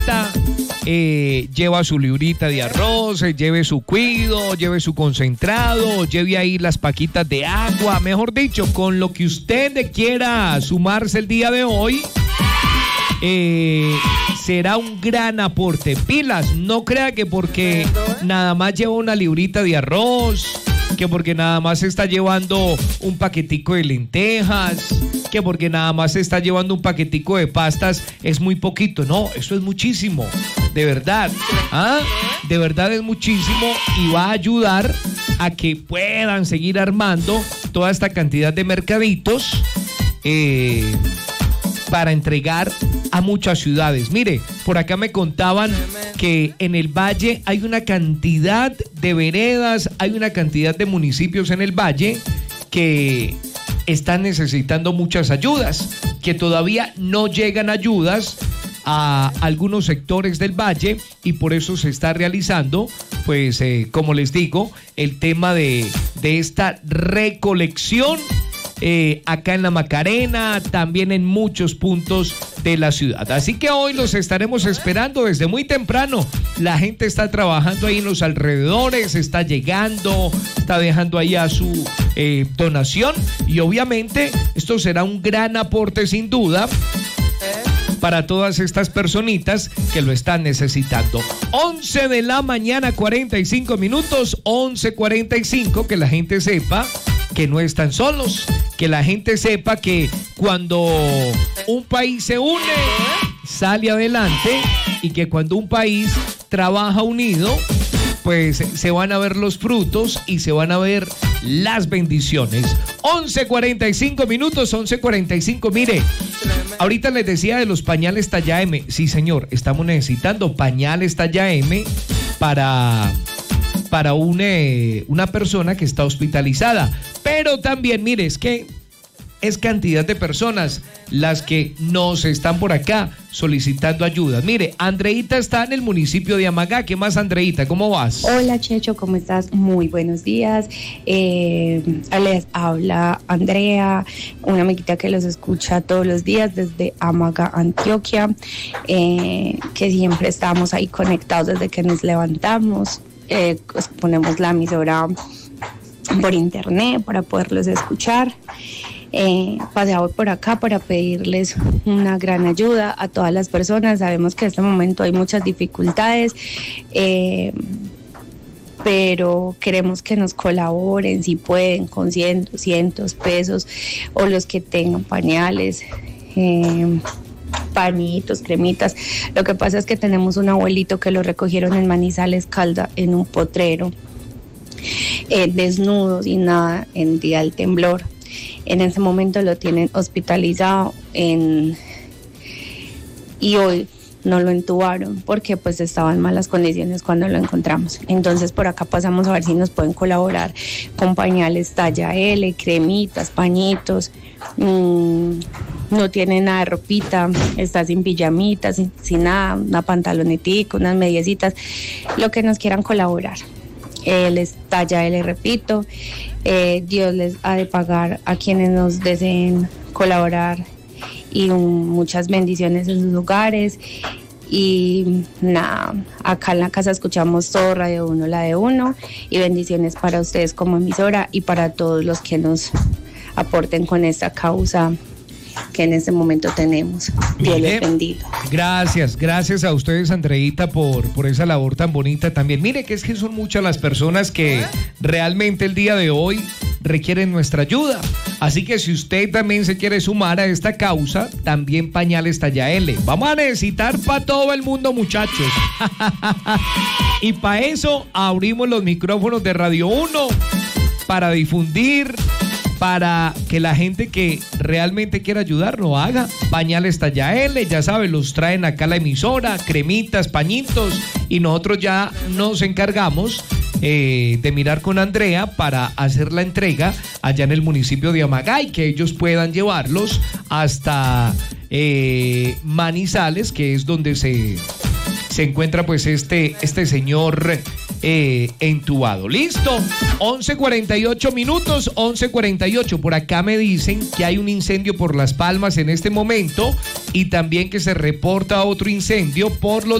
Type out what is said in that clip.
lleva su librita de arroz, lleve su cuido, lleve su concentrado, lleve ahí las paquitas de agua, mejor dicho, con lo que usted quiera sumarse el día de hoy, será un gran aporte. Pilas, no crea que porque nada más lleva una librita de arroz, que porque nada más está llevando un paquetico de lentejas, que porque nada más está llevando un paquetico de pastas es muy poquito. No, eso es muchísimo, de verdad. De verdad es muchísimo y va a ayudar a que puedan seguir armando toda esta cantidad de mercaditos para entregar a muchas ciudades. Mire, por acá me contaban que en el Valle hay una cantidad de veredas, hay una cantidad de municipios en el Valle que están necesitando muchas ayudas, que todavía no llegan ayudas a algunos sectores del Valle y por eso se está realizando, pues, como les digo, el tema de esta recolección acá en la Macarena, también en muchos puntos de la ciudad. Así que hoy los estaremos esperando desde muy temprano. La gente está trabajando ahí en los alrededores, está llegando, está dejando ahí a su donación y obviamente esto será un gran aporte sin duda para todas estas personitas que lo están necesitando. 11 de la mañana, 45 minutos, 11:45, que la gente sepa que no están solos, que la gente sepa que cuando un país se une, sale adelante y que cuando un país trabaja unido, pues se van a ver los frutos y se van a ver las bendiciones. 11:45 minutos, 11:45. Mire, ahorita les decía de los pañales talla M. Sí, señor, estamos necesitando pañales talla M para una persona que está hospitalizada. Pero también, mire, es que es cantidad de personas las que nos están por acá solicitando ayuda. Mire, Andreita está en el municipio de Amagá. ¿Qué más, Andreita? ¿Cómo vas? Hola, Checho, ¿cómo estás? Muy buenos días. Les habla Andrea, una amiguita que los escucha todos los días desde Amagá, Antioquia, que siempre estamos ahí conectados desde que nos levantamos. Pues ponemos la emisora por internet para poderlos escuchar. Pasé hoy por acá para pedirles una gran ayuda a todas las personas. Sabemos que en este momento hay muchas dificultades, pero queremos que nos colaboren, si pueden, con 100, 200 pesos, o los que tengan pañales, pañitos, cremitas. Lo que pasa es que tenemos un abuelito que lo recogieron en Manizales Calda en un potrero, desnudo, sin nada, en día del temblor. En ese momento lo tienen hospitalizado y hoy no lo entubaron porque pues estaba en malas condiciones cuando lo encontramos. Entonces por acá pasamos a ver si nos pueden colaborar con pañales talla L, cremitas, pañitos. No tiene nada de ropita, está sin pijamitas, sin nada, una pantalonetica, unas mediecitas, lo que nos quieran colaborar. Les talla L, repito. Dios les ha de pagar a quienes nos deseen colaborar y muchas bendiciones en sus lugares. Y nada, acá en la casa escuchamos todo Radio 1, la de 1, y bendiciones para ustedes como emisora y para todos los que nos aporten con esta causa que en este momento tenemos. Dios les bendiga. Gracias a ustedes, Andreita, por esa labor tan bonita también. Mire que es que son muchas las personas que realmente el día de hoy requieren nuestra ayuda. Así que si usted también se quiere sumar a esta causa, también pañales talla L. Vamos a necesitar para todo el mundo, muchachos. Y para eso abrimos los micrófonos de Radio 1 para difundir, para que la gente que realmente quiera ayudar lo haga. Pañales talla L, ya saben, los traen acá a la emisora, cremitas, pañitos, y nosotros ya nos encargamos de mirar con Andrea para hacer la entrega allá en el municipio de Amagá y que ellos puedan llevarlos hasta Manizales, que es donde se encuentra pues este señor entubado. ¿Listo? 11:48 minutos, 11:48. Por acá me dicen que hay un incendio por Las Palmas en este momento y también que se reporta otro incendio por los